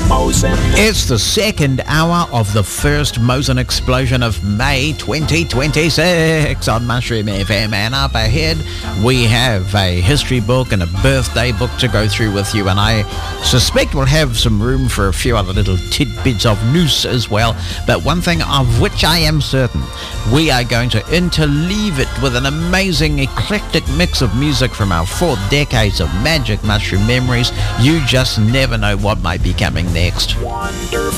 It's the second hour of the first Mosen Explosion of May 2026 on Mushroom FM, and up ahead we have a history book and a birthday book to go through with you, and I suspect we'll have some room for a few other little tidbits of news as well. But one thing of which I am certain, we are going to interleave it with an amazing eclectic mix of music from our 4 decades of magic mushroom memories. You just never know what might be coming next. Wonderful.